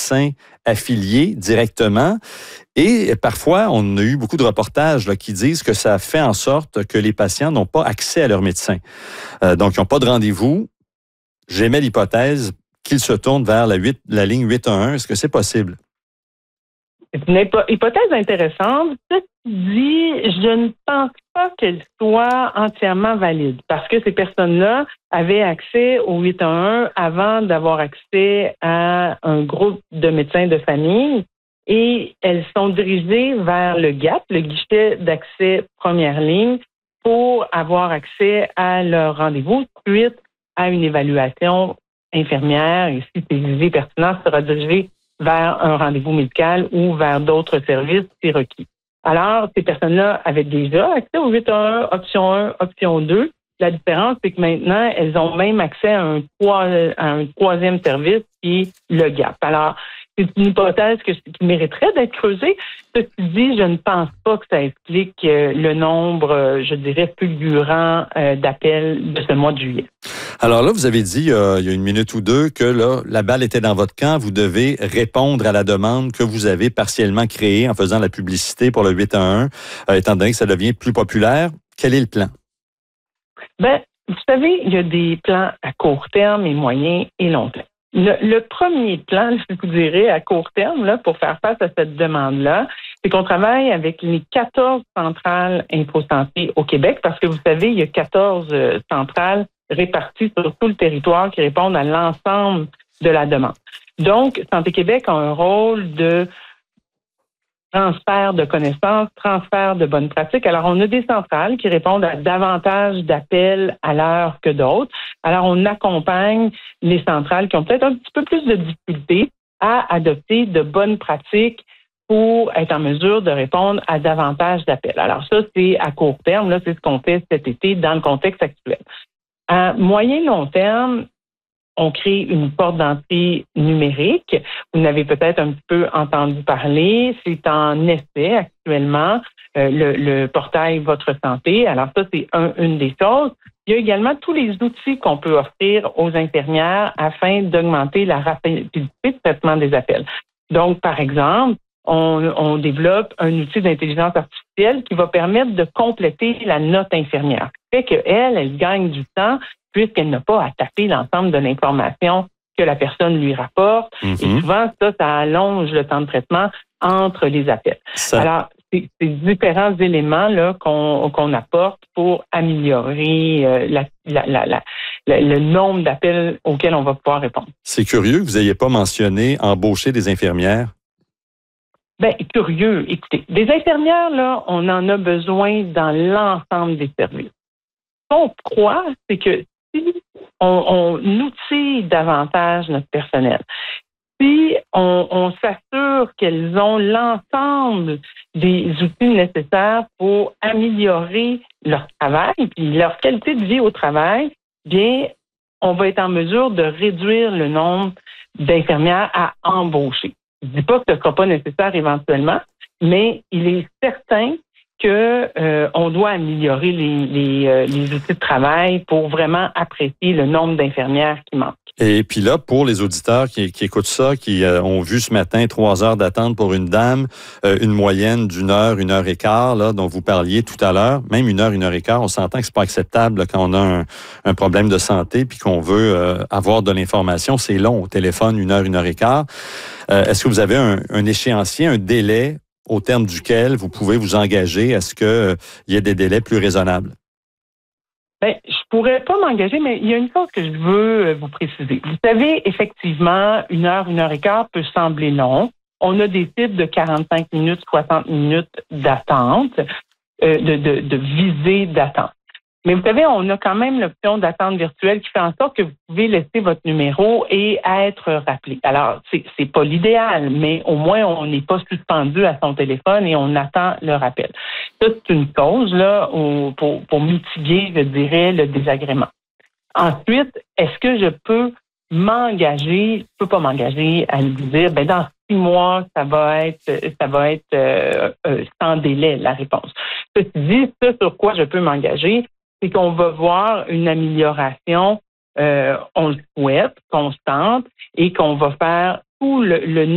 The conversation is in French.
médecin affilié directement. Et parfois, on a eu beaucoup de reportages là, qui disent que ça fait en sorte que les patients n'ont pas accès à leur médecin. Donc, ils n'ont pas de rendez-vous. J'émets l'hypothèse qu'ils se tournent vers la ligne 811. Est-ce que c'est possible? C'est une hypothèse intéressante. Ceci dit, je ne pense pas qu'elle soit entièrement valide parce que ces personnes-là avaient accès au 811 avant d'avoir accès à un groupe de médecins de famille et elles sont dirigées vers le GAP, le guichet d'accès première ligne, pour avoir accès à leur rendez-vous suite à une évaluation infirmière et si c'est jugé pertinent, sera dirigé vers un rendez-vous médical ou vers d'autres services si requis. Alors, ces personnes-là avaient déjà accès au 811, option 1, option 2. La différence, c'est que maintenant, elles ont même accès à un troisième service qui est le GAP. Alors, c'est une hypothèse qui mériterait d'être creusée. Ceci dit, je ne pense pas que ça explique le nombre, je dirais, fulgurant d'appels de ce mois de juillet. Alors là, vous avez dit il y a une minute ou deux que là, la balle était dans votre camp. Vous devez répondre à la demande que vous avez partiellement créée en faisant la publicité pour le 811, étant donné que ça devient plus populaire. Quel est le plan? Bien, vous savez, il y a des plans à court terme et moyen et long terme. Le premier plan, je vous dirais, à court terme, là, pour faire face à cette demande-là, c'est qu'on travaille avec les 14 centrales InfoSanté au Québec, parce que vous savez, il y a 14 centrales réparties sur tout le territoire qui répondent à l'ensemble de la demande. Donc, Santé Québec a un rôle de transfert de connaissances, transfert de bonnes pratiques. Alors, on a des centrales qui répondent à davantage d'appels à l'heure que d'autres. Alors, on accompagne les centrales qui ont peut-être un petit peu plus de difficultés à adopter de bonnes pratiques pour être en mesure de répondre à davantage d'appels. Alors, ça, c'est à court terme. Là, c'est ce qu'on fait cet été dans le contexte actuel. À moyen long terme, on crée une porte d'entrée numérique. Vous n'avez peut-être un petit peu entendu parler. C'est en essai actuellement, le portail Votre Santé. Alors ça, c'est une des choses. Il y a également tous les outils qu'on peut offrir aux infirmières afin d'augmenter la rapidité de traitement des appels. Donc, par exemple, on développe un outil d'intelligence artificielle qui va permettre de compléter la note infirmière. Ce qui fait qu'elle gagne du temps puisqu'elle n'a pas à taper l'ensemble de l'information que la personne lui rapporte. Et souvent, ça allonge le temps de traitement entre les appels. Alors, c'est différents éléments là qu'on apporte pour améliorer le nombre d'appels auxquels on va pouvoir répondre. C'est curieux que vous n'ayez pas mentionné embaucher des infirmières. Bien, curieux. Écoutez, des infirmières, là, on en a besoin dans l'ensemble des services. Ce qu'on croit, c'est que si on outille davantage notre personnel, si on s'assure qu'elles ont l'ensemble des outils nécessaires pour améliorer leur travail puis leur qualité de vie au travail, bien, on va être en mesure de réduire le nombre d'infirmières à embaucher. Je ne dis pas que ce ne sera pas nécessaire éventuellement, mais il est certain qu'on doit améliorer les outils de travail pour vraiment apprécier le nombre d'infirmières qui manquent. Et puis là, pour les auditeurs qui écoutent ça, qui ont vu ce matin 3 heures d'attente pour une dame, une moyenne d'1 heure, 1 heure et quart, là, dont vous parliez tout à l'heure, même 1 heure, 1 heure et quart, on s'entend que c'est pas acceptable là, quand on a un problème de santé puis qu'on veut avoir de l'information. C'est long au téléphone, 1 heure et quart. Est-ce que vous avez un échéancier, un délai au terme duquel vous pouvez vous engager? Est-ce qu'il y a des délais plus raisonnables? Bien, je pourrais pas m'engager, mais il y a une chose que je veux vous préciser. Vous savez, effectivement, 1 heure et quart peut sembler long. On a des types de 45 minutes, 60 minutes d'attente, de visée d'attente. Mais vous savez, on a quand même l'option d'attente virtuelle qui fait en sorte que vous pouvez laisser votre numéro et être rappelé. Alors, c'est pas l'idéal, mais au moins, on n'est pas suspendu à son téléphone et on attend le rappel. Ça, c'est une cause, là, pour mitiguer, je dirais, le désagrément. Ensuite, est-ce que je peux m'engager? Je peux pas m'engager à lui dire, ben, dans 6 mois, ça va être sans délai, la réponse. Ceci dit, ce sur quoi je peux m'engager, c'est qu'on va voir une amélioration, on le souhaite, constante, et qu'on va faire tout le